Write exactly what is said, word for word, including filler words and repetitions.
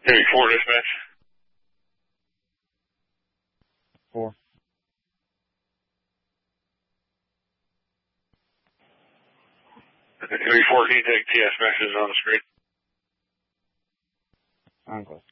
Heavy four dispatch. Four. Heavy four, can you take T S messages on the screen? Enclave.